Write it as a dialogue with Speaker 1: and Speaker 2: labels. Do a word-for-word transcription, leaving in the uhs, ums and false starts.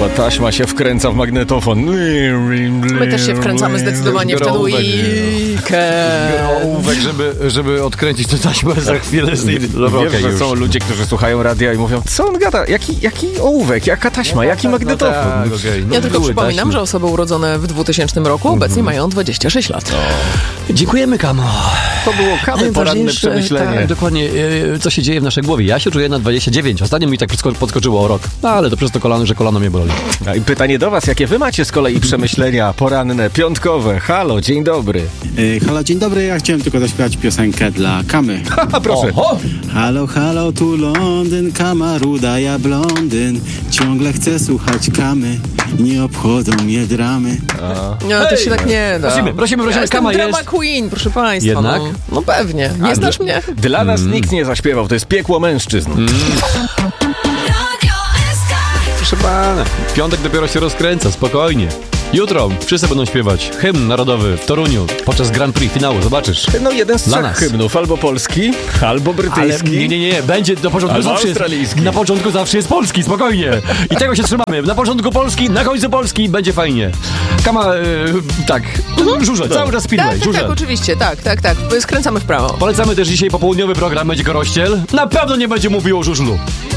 Speaker 1: Chyba taśma się wkręca w magnetofon.
Speaker 2: My też się wkręcamy zdecydowanie w ten weekend.
Speaker 3: Ołówek, żeby, żeby odkręcić tę taśmę za chwilę z tej...
Speaker 1: Dobra, wiesz, okay, że już. Są ludzie, którzy słuchają radia i mówią, co on gada? Jaki, jaki ołówek, jaka taśma, no, jaki magnetofon? No tak,
Speaker 2: okay. no, ja tylko przypominam, taśmy. że osoby urodzone w dwutysięcznym roku obecnie mm. mają dwadzieścia sześć lat.
Speaker 3: No. Dziękujemy, Kamo.
Speaker 1: To było Kamy poranne przemyślenie.
Speaker 3: Tak, dokładnie, co się dzieje w naszej głowie. Ja się czuję na dwadzieścia dziewięć. Ostatnio mi tak podskoczyło o rok. No, ale to przez to kolano, że kolano mnie boli.
Speaker 1: A i pytanie do was, jakie wy macie z kolei przemyślenia poranne, piątkowe? Halo, dzień dobry.
Speaker 4: Yy, halo, dzień dobry. Ja chciałem tylko zaśpiewać piosenkę dla Kamy.
Speaker 1: Haha, proszę. Oho.
Speaker 4: Halo, halo, tu Londyn, Kama ruda, ja blondyn. Ciągle chcę słuchać Kamy. Nie obchodzą mnie dramy.
Speaker 2: A. No, to się tak nie da.
Speaker 3: Prosimy, prosimy, prosimy.
Speaker 2: Ja
Speaker 3: Kama
Speaker 2: drama
Speaker 3: jest...
Speaker 2: queen, proszę państwa.
Speaker 3: Jednak?
Speaker 2: No, no pewnie. Nie A znasz mnie?
Speaker 1: Dla nas mm. nikt nie zaśpiewał. To jest piekło mężczyzn. Mm.
Speaker 3: Proszę pana, piątek dopiero się rozkręca, spokojnie. Jutro wszyscy będą śpiewać hymn narodowy w Toruniu podczas Grand Prix finału, zobaczysz.
Speaker 1: No jeden z trzech hymnów, albo polski, albo brytyjski.
Speaker 3: Ale nie, nie, nie, będzie do początku
Speaker 1: albo
Speaker 3: zawsze
Speaker 1: australijski.
Speaker 3: Jest, na początku zawsze jest polski, spokojnie. I tego się trzymamy. Na początku polski, na końcu polski, będzie fajnie. Kama, yy, tak, mhm. żużel, cały czas speedway,
Speaker 2: tak, tak,
Speaker 3: żużel.
Speaker 2: tak, oczywiście, tak, tak, tak, skręcamy w prawo.
Speaker 3: Polecamy też dzisiaj popołudniowy program, będzie Korościel. Na pewno nie będzie mówił o żużlu.